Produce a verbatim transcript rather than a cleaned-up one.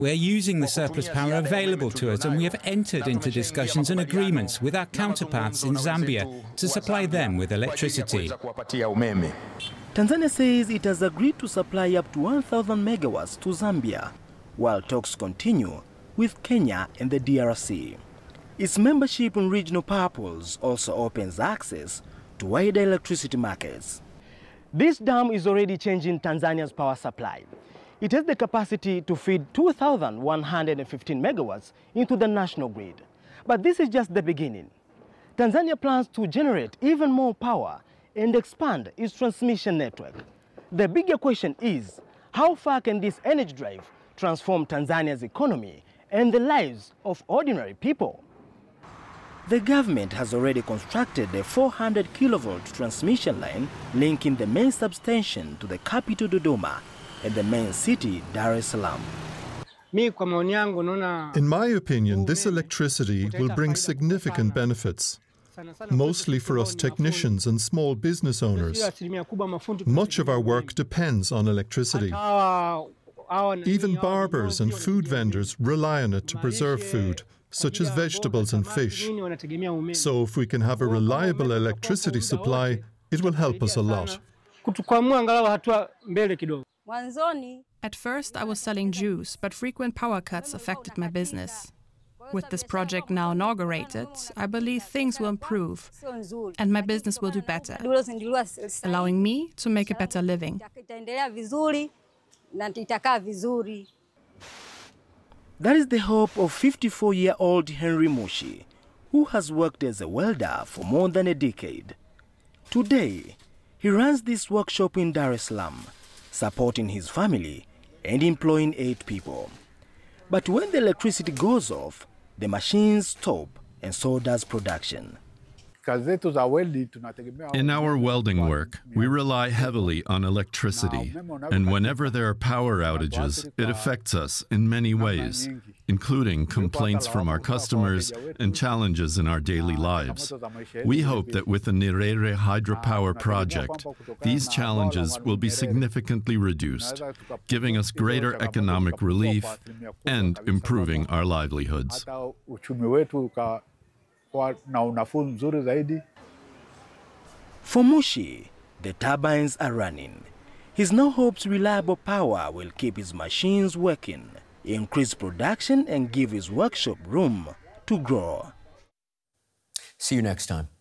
We're using the surplus power available to us, and we have entered into discussions and agreements with our counterparts in Zambia to supply them with electricity. Tanzania says it has agreed to supply up to one thousand megawatts to Zambia, while talks continue with Kenya and the D R C. Its membership in regional power pools also opens access to wider electricity markets. This dam is already changing Tanzania's power supply. It has the capacity to feed two thousand one hundred fifteen megawatts into the national grid. But this is just the beginning. Tanzania plans to generate even more power and expand its transmission network. The bigger question is, how far can this energy drive transform Tanzania's economy and the lives of ordinary people? The government has already constructed a four hundred kilovolt transmission line linking the main substation to the capital Dodoma and the main city, Dar es Salaam. In my opinion, this electricity will bring significant benefits, mostly for us technicians and small business owners. Much of our work depends on electricity. Even barbers and food vendors rely on it to preserve food, such as vegetables and fish. So if we can have a reliable electricity supply, it will help us a lot. At first, I was selling juice, but frequent power cuts affected my business. With this project now inaugurated, I believe things will improve and my business will do better, allowing me to make a better living. That is the hope of fifty-four-year-old Henry Mushi, who has worked as a welder for more than a decade. Today, he runs this workshop in Dar es Salaam, supporting his family and employing eight people. But when the electricity goes off, the machines stop, and so does production. In our welding work, we rely heavily on electricity, and whenever there are power outages, it affects us in many ways, including complaints from our customers and challenges in our daily lives. We hope that with the Nyerere hydropower project, these challenges will be significantly reduced, giving us greater economic relief and improving our livelihoods. For Mushi, the turbines are running. He now hopes reliable power will keep his machines working, increase production, and give his workshop room to grow. See you next time.